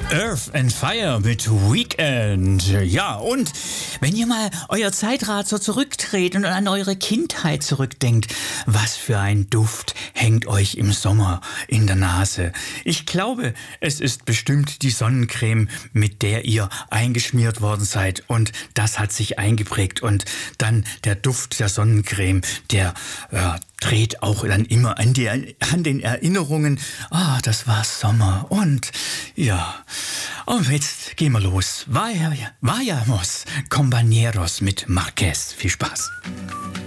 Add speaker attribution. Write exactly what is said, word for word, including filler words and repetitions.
Speaker 1: Earth and Fire mit Weekend. Ja, und wenn ihr mal euer Zeitrad so zurückdreht und an eure Kindheit zurückdenkt, was für ein Duft hängt euch im Sommer in der Nase? Ich glaube, es ist bestimmt die Sonnencreme, mit der ihr eingeschmiert worden seid, und das hat sich eingeprägt. Und dann der Duft der Sonnencreme, der ja, dreht auch dann immer an, die, an den Erinnerungen. Ah, das war Sommer. Und ja, und jetzt gehen wir los. Vaya, vayamos, compañeros mit Marquez. Viel Spaß.